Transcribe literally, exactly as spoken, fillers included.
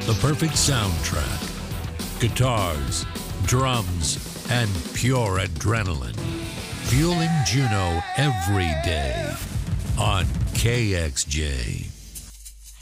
the perfect soundtrack. Guitars, drums, and pure adrenaline. Fueling Juneau every day on K X J.